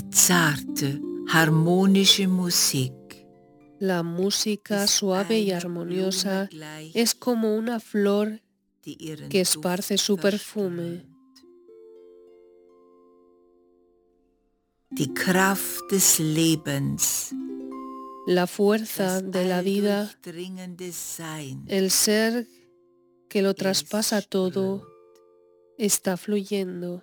Zarte, harmonische Musik. La música suave y armoniosa es como una flor que esparce su perfume. Die Kraft des Lebens, La fuerza de la vida, el ser que lo traspasa todo, está fluyendo.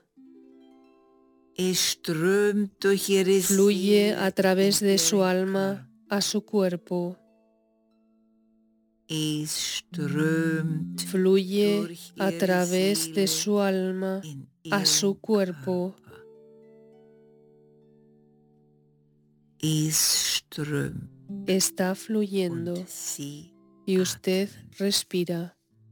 Fluye a través de su alma a su cuerpo. Fluye a través de su alma a su cuerpo. Está fluyendo y usted respira.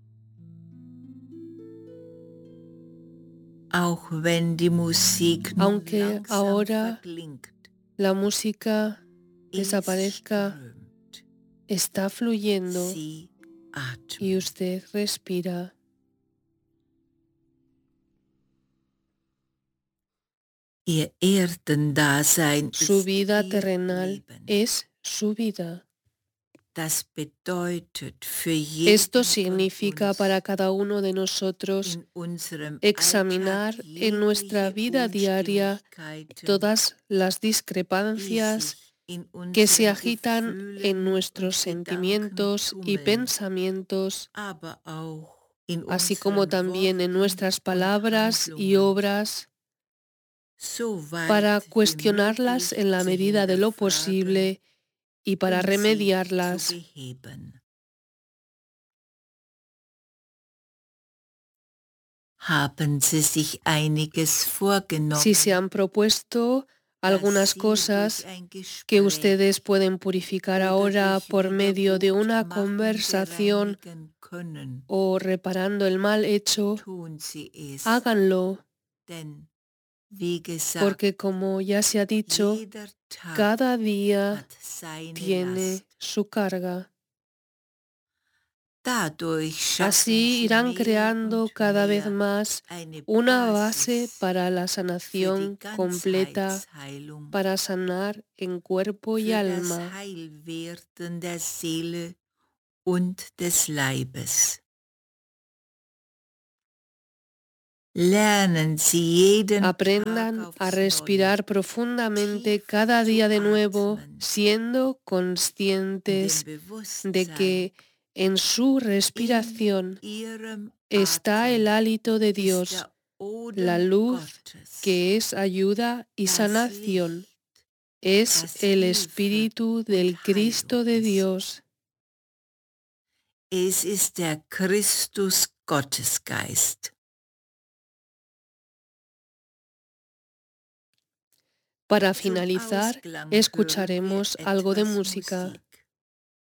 Aunque ahora la música desaparezca, está fluyendo y usted respira. Su vida terrenal es su vida. Esto significa para cada uno de nosotros examinar en nuestra vida diaria todas las discrepancias que se agitan en nuestros sentimientos y pensamientos, así como también en nuestras palabras y obras, para cuestionarlas en la medida de lo posible y para remediarlas. Si se han propuesto algunas cosas que ustedes pueden purificar ahora por medio de una conversación o reparando el mal hecho, háganlo, porque como ya se ha dicho, cada día tiene su carga. Así irán creando cada vez más una base para la sanación completa, para sanar en cuerpo y alma. Aprendan a respirar profundamente cada día de nuevo, siendo conscientes de que en su respiración está el hálito de Dios, la luz que es ayuda y sanación. Es el Espíritu del Cristo de Dios. Es ist der Christus Gottesgeist. Para finalizar, escucharemos algo de música.